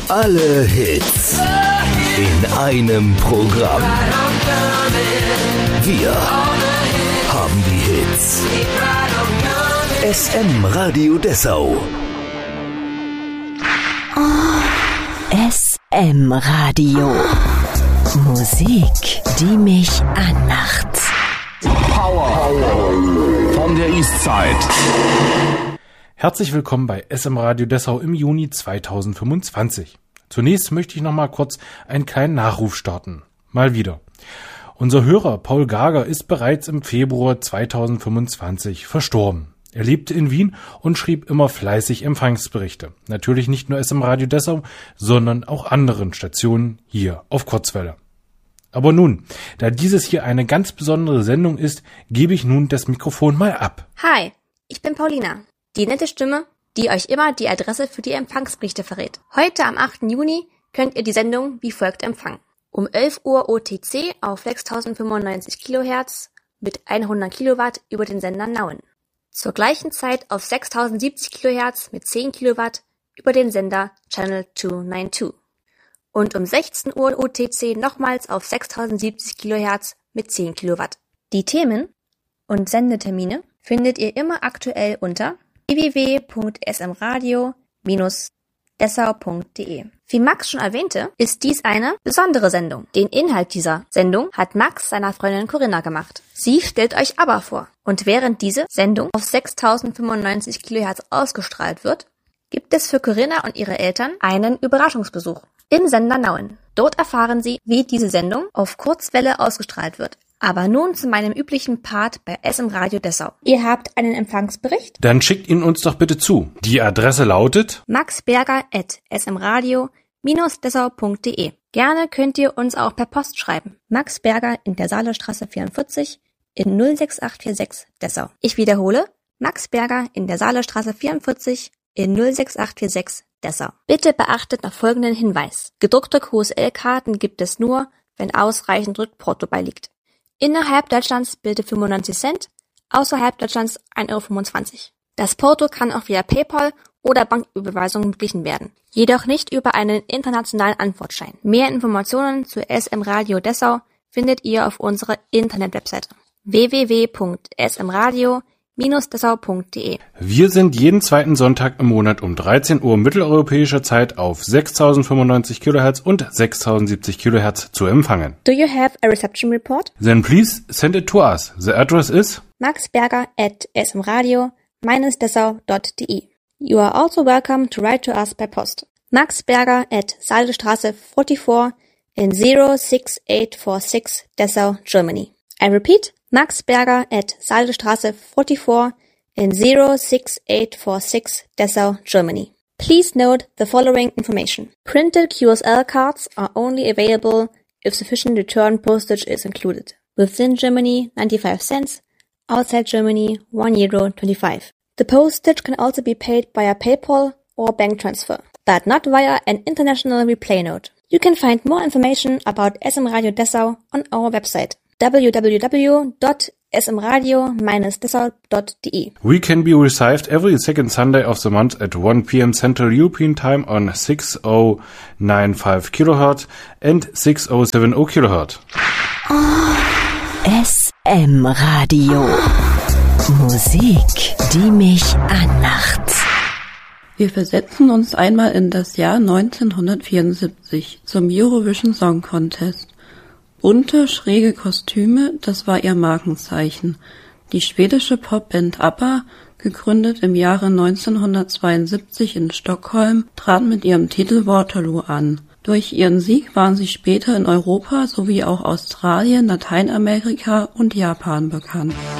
Alle Hits in einem Programm. Wir haben die Hits. SM Radio Dessau. SM Radio. Musik, die mich anmacht. Power von der Eastside. Herzlich willkommen bei SM Radio Dessau im Juni 2025. Zunächst möchte ich noch mal kurz einen kleinen Nachruf starten. Mal wieder. Unser Hörer Paul Gager ist bereits im Februar 2025 verstorben. Er lebte in Wien und schrieb immer fleißig Empfangsberichte. Natürlich nicht nur SM Radio Dessau, sondern auch anderen Stationen hier auf Kurzwelle. Aber nun, da dieses hier eine ganz besondere Sendung ist, gebe ich nun das Mikrofon mal ab. Hi, ich bin Paulina, die nette Stimme, die euch immer die Adresse für die Empfangsberichte verrät. Heute am 8. Juni könnt ihr die Sendung wie folgt empfangen. Um 11 Uhr OTC auf 6095 kHz mit 100 Kilowatt über den Sender Nauen. Zur gleichen Zeit auf 6070 kHz mit 10 Kilowatt über den Sender Channel 292. Und um 16 Uhr OTC nochmals auf 6070 kHz mit 10 Kilowatt. Die Themen und Sendetermine findet ihr immer aktuell unter www.smradio-dessau.de. Wie Max schon erwähnte, ist dies eine besondere Sendung. Den Inhalt dieser Sendung hat Max seiner Freundin Corinna gemacht. Sie stellt euch ABBA vor. Und während diese Sendung auf 6095 kHz ausgestrahlt wird, gibt es für Corinna und ihre Eltern einen Überraschungsbesuch im Sender Nauen. Dort erfahren sie, wie diese Sendung auf Kurzwelle ausgestrahlt wird. Aber nun zu meinem üblichen Part bei SM Radio Dessau. Ihr habt einen Empfangsbericht? Dann schickt ihn uns doch bitte zu. Die Adresse lautet maxberger@smradio-dessau.de. Gerne könnt ihr uns auch per Post schreiben. Max Berger in der Saalestraße 44 in 06846 Dessau. Ich wiederhole, Max Berger in der Saalestraße 44 in 06846 Dessau. Bitte beachtet noch folgenden Hinweis. Gedruckte QSL-Karten gibt es nur, wenn ausreichend Rückporto beiliegt. Innerhalb Deutschlands bitte 95 Cent, außerhalb Deutschlands 1,25 €. Das Porto kann auch via PayPal oder Banküberweisung beglichen werden, jedoch nicht über einen internationalen Antwortschein. Mehr Informationen zu SM Radio Dessau findet ihr auf unserer Internetwebseite www.smradio-dessau.de. Wir sind jeden zweiten Sonntag im Monat um 13 Uhr mitteleuropäischer Zeit auf 6095 kHz und 6070 kHz zu empfangen. Do you have a reception report? Then please send it to us. The address is maxberger@smradio-dessau.de. You are also welcome to write to us by post. Max Berger at Saalestraße 44 in 06846 Dessau, Germany. I repeat, Max Berger at Saalestraße 44 in 06846 Dessau, Germany. Please note the following information. Printed QSL cards are only available if sufficient return postage is included. Within Germany, 95 cents. Outside Germany, €1.25. The postage can also be paid via PayPal or bank transfer, but not via an international replay note. You can find more information about SM Radio Dessau on our website www.smradio-dessau.de. We can be received every second Sunday of the month at 1 p.m. Central European Time on 6095 kHz and 6070 kHz. SM Radio. Musik, die mich anmacht. Wir versetzen uns einmal in das Jahr 1974 zum Eurovision Song Contest. Bunte, schräge Kostüme, das war ihr Markenzeichen. Die schwedische Popband ABBA, gegründet im Jahre 1972 in Stockholm, trat mit ihrem Titel Waterloo an. Durch ihren Sieg waren sie später in Europa sowie auch Australien, Lateinamerika und Japan bekannt.